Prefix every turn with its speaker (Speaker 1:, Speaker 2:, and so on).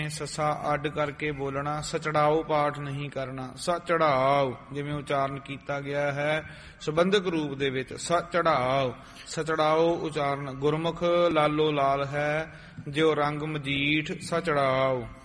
Speaker 1: ਸੱਸਾ ਅੱਡ ਕਰਕੇ ਬੋਲਣਾ। ਸਚੜਾਓ ਪਾਠ ਨਹੀਂ ਕਰਨਾ। ਸਚੜਾਓ ਜਿਵੇਂ ਉਚਾਰਨ ਕੀਤਾ ਗਿਆ ਹੈ ਸੰਬੰਧਕ ਰੂਪ ਦੇ ਵਿੱਚ ਸਚੜਾਓ। ਸਚੜਾਓ ਉਚਾਰਨ। ਗੁਰਮੁਖ ਲਾਲੋ ਲਾਲ ਹੈ ਜਿਉ ਰੰਗ ਮਜੀਠ ਸਚੜਾਓ।